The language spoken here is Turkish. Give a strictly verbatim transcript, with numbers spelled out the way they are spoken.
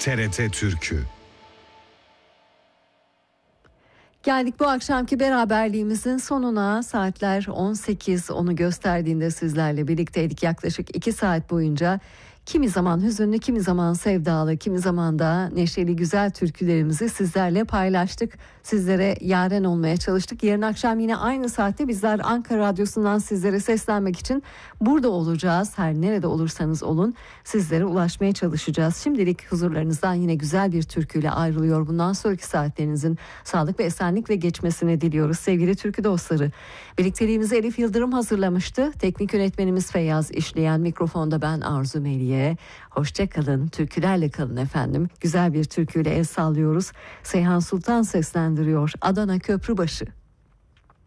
T R T Türkü. Geldik bu akşamki beraberliğimizin sonuna. Saatler on sekiz onu gösterdiğinde sizlerle birlikteydik yaklaşık iki saat boyunca. Kimi zaman hüzünlü, kimi zaman sevdalı, kimi zaman da neşeli güzel türkülerimizi sizlerle paylaştık. Sizlere yaren olmaya çalıştık. Yarın akşam yine aynı saatte bizler Ankara Radyosu'ndan sizlere seslenmek için burada olacağız. Her nerede olursanız olun sizlere ulaşmaya çalışacağız. Şimdilik huzurlarınızdan yine güzel bir türküyle ayrılıyor. Bundan sonraki saatlerinizin sağlık ve esenlikle geçmesini diliyoruz sevgili türkü dostları. Birlikteliğimizi Elif Yıldırım hazırlamıştı. Teknik yönetmenimiz Feyyaz İşleyen, mikrofonda ben Arzu Meliye. Hoşça kalın, türkülerle kalın efendim. Güzel bir türküyle el sallıyoruz. Seyhan Sultan seslendiriyor. Adana Köprübaşı.